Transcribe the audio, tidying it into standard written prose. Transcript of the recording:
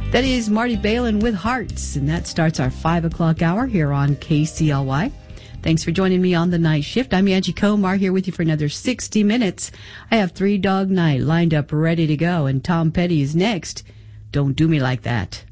That is Marty Balin with Hearts, and that starts our 5 o'clock hour here on KCLY. Thanks for joining me on the night shift. I'm Angie Komar here with you for another 60 minutes. I have Three Dog Night lined up ready to go, and Tom Petty is next. Don't do me like that.